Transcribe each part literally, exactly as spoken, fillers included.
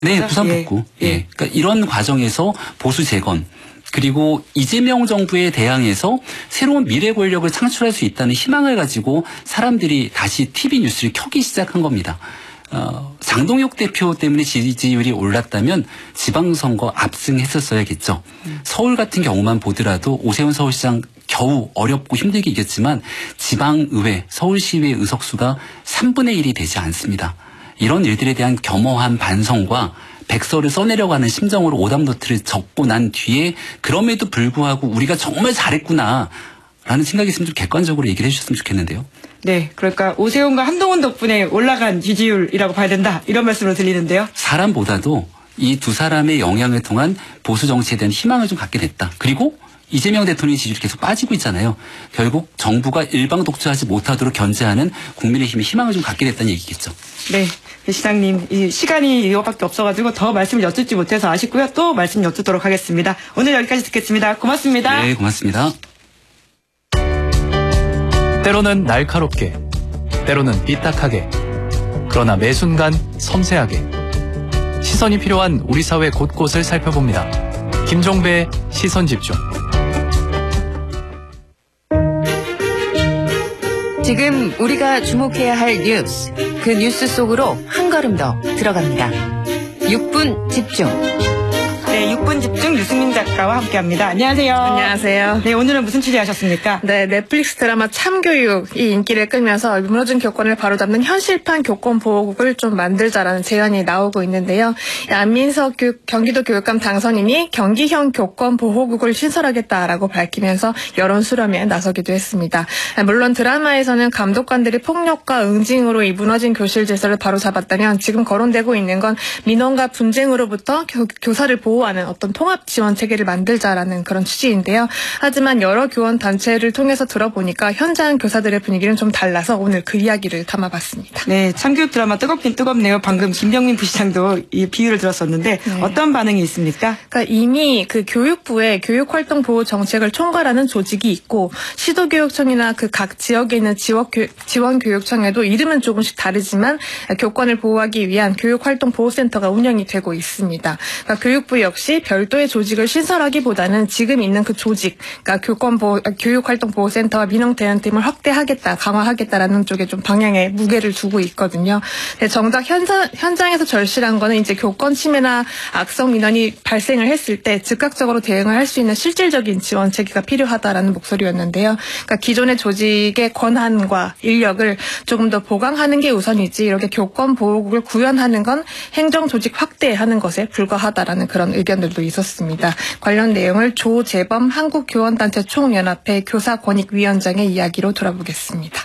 네, 부산 북구. 예. 예. 그러니까 이런 과정에서 보수 재건 그리고 이재명 정부에 대항해서 새로운 미래 권력을 창출할 수 있다는 희망을 가지고 사람들이 다시 티비 뉴스를 켜기 시작한 겁니다. 어, 장동혁 대표 때문에 지지율이 올랐다면 지방선거 압승했었어야겠죠. 음. 서울 같은 경우만 보더라도 오세훈 서울시장 겨우 어렵고 힘들게 이겼지만 지방의회, 서울시의회 의석수가 삼분의 일이 되지 않습니다. 이런 일들에 대한 겸허한 반성과 백서를 써내려고 하는 심정으로 오답노트를 적고 난 뒤에 그럼에도 불구하고 우리가 정말 잘했구나 라는 생각이 있으면 좀 객관적으로 얘기를 해주셨으면 좋겠는데요. 네, 그러니까 오세훈과 한동훈 덕분에 올라간 지지율이라고 봐야 된다 이런 말씀으로 들리는데요. 사람보다도 이 두 사람의 영향을 통한 보수 정치에 대한 희망을 좀 갖게 됐다. 그리고 이재명 대통령의 지지율이 계속 빠지고 있잖아요. 결국 정부가 일방 독주하지 못하도록 견제하는 국민의힘의 희망을 좀 갖게 됐다는 얘기겠죠. 네, 시장님 이 시간이 이거밖에 없어가지고 더 말씀을 여쭙지 못해서 아쉽고요. 또 말씀 여쭙도록 하겠습니다. 오늘 여기까지 듣겠습니다. 고맙습니다. 네, 고맙습니다. 때로는 날카롭게, 때로는 삐딱하게, 그러나 매 순간 섬세하게 시선이 필요한 우리 사회 곳곳을 살펴봅니다. 김종배의 시선집중. 지금 우리가 주목해야 할 뉴스, 그 뉴스 속으로 한 걸음 더 들어갑니다. 육 분 집중. 네, 육 분 집중 유승민 작가와 함께합니다. 안녕하세요. 안녕하세요. 네, 오늘은 무슨 취재하셨습니까? 네, 넷플릭스 드라마 참교육이 인기를 끌면서 무너진 교권을 바로잡는 현실판 교권 보호국을 좀 만들자라는 제안이 나오고 있는데요. 안민석 교, 경기도 교육감 당선인이 경기형 교권 보호국을 신설하겠다라고 밝히면서 여론 수렴에 나서기도 했습니다. 물론 드라마에서는 감독관들이 폭력과 응징으로 이 무너진 교실 질서를 바로잡았다면 지금 거론되고 있는 건 민원과 분쟁으로부터 교, 교사를 보호 하는 어떤 통합 지원 체계를 만들자라는 그런 취지인데요. 하지만 여러 교원 단체를 통해서 들어보니까 현장 교사들의 분위기는 좀 달라서 오늘 그 이야기를 담아봤습니다. 네, 참교육 드라마 뜨겁긴 뜨겁네요. 방금 김병민 부시장도 이 비유를 들었었는데 네. 어떤 반응이 있습니까? 그러니까 이미 그 교육부에 교육활동 보호 정책을 총괄하는 조직이 있고 시도교육청이나 그 각 지역에 있는 지원교육청에도 이름은 조금씩 다르지만 교권을 보호하기 위한 교육활동 보호센터가 운영이 되고 있습니다. 그러니까 교육부 역시 별도의 조직을 신설하기보다는 지금 있는 그 조직, 그러니까 교권 보호, 교육활동 보호센터와 민원대응팀을 확대하겠다, 강화하겠다라는 쪽에 좀 방향에 무게를 두고 있거든요. 근데 정작 현장, 현장에서 절실한 거는 이제 교권 침해나 악성 민원이 발생을 했을 때 즉각적으로 대응을 할 수 있는 실질적인 지원 체계가 필요하다라는 목소리였는데요. 그러니까 기존의 조직의 권한과 인력을 조금 더 보강하는 게 우선이지 이렇게 교권 보호국을 구현하는 건 행정 조직 확대하는 것에 불과하다라는 그런 의견들도 있었습니다. 관련 내용을 조재범 한국교원단체 총연합회 교사권익위원장의 이야기로 들어보겠습니다.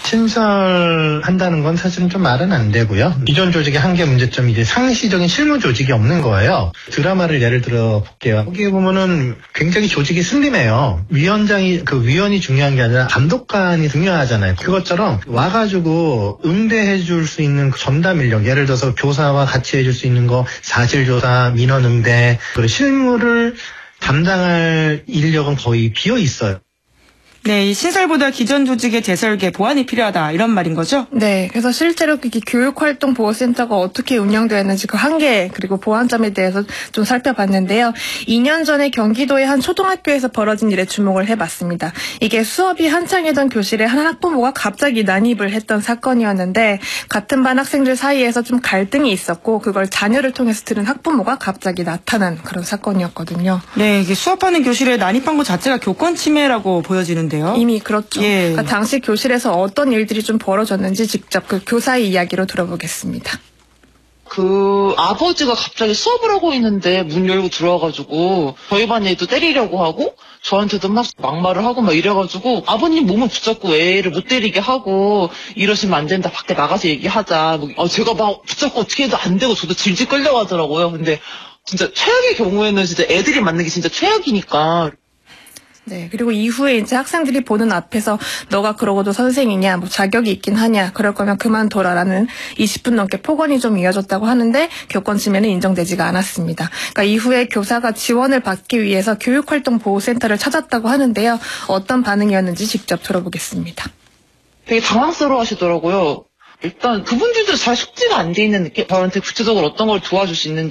신설한다는 건 사실은 좀 말은 안 되고요. 기존 조직의 한계 문제점이 이제 상시적인 실무 조직이 없는 거예요. 드라마를 예를 들어 볼게요. 거기 보면은 굉장히 조직이 슬림해요. 위원장이, 그 위원이 중요한 게 아니라 감독관이 중요하잖아요. 그것처럼 와가지고 응대해 줄 수 있는 그 전담 인력, 예를 들어서 교사와 같이 해줄 수 있는 거, 사실조사, 민원 응대, 그리고 실무를 담당할 인력은 거의 비어 있어요. 네, 이 신설보다 기존 조직의 재설계, 보완이 필요하다 이런 말인 거죠? 네, 그래서 실제로 이 교육활동보호센터가 어떻게 운영되었는지 그 한계 그리고 보완점에 대해서 좀 살펴봤는데요. 이 년 전에 경기도의 한 초등학교에서 벌어진 일에 주목을 해봤습니다. 이게 수업이 한창이던 교실에 한 학부모가 갑자기 난입을 했던 사건이었는데 같은 반 학생들 사이에서 좀 갈등이 있었고 그걸 자녀를 통해서 들은 학부모가 갑자기 나타난 그런 사건이었거든요. 네, 이게 수업하는 교실에 난입한 것 자체가 교권 침해라고 보여지는데 이미 그렇죠. 예. 그러니까 당시 교실에서 어떤 일들이 좀 벌어졌는지 직접 그 교사의 이야기로 들어보겠습니다. 그 아버지가 갑자기 수업을 하고 있는데 문 열고 들어와가지고 저희 반 애도 때리려고 하고 저한테도 막 막말을 하고 막 이래가지고 아버님 몸을 붙잡고 애를 못 때리게 하고 이러시면 안 된다, 밖에 나가서 얘기하자. 뭐, 아, 제가 막 붙잡고 어떻게 해도 안 되고 저도 질질 끌려가더라고요. 근데 진짜 최악의 경우에는 진짜 애들이 맞는 게 진짜 최악이니까. 네, 그리고 이후에 이제 학생들이 보는 앞에서 너가 그러고도 선생이냐, 뭐 자격이 있긴 하냐, 그럴 거면 그만둬라라는 이십 분 넘게 폭언이 좀 이어졌다고 하는데 교권 침해는 인정되지가 않았습니다. 그러니까 이후에 교사가 지원을 받기 위해서 교육활동보호센터를 찾았다고 하는데요. 어떤 반응이었는지 직접 들어보겠습니다. 되게 당황스러워 하시더라고요. 일단 그분들도 잘 숙지가 안 돼 있는 느낌? 저한테 구체적으로 어떤 걸 도와줄 수 있는지